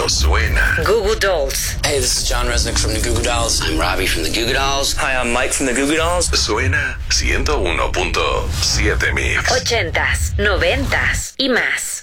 cuando suena. Goo Goo Dolls. Hey, this is John Resnick from the Goo Goo Dolls. I'm Robbie from the Goo Goo Dolls. Hi, I'm Mike from the Goo Goo Dolls. Suena 101.7 Mix. 80s, 90s y más.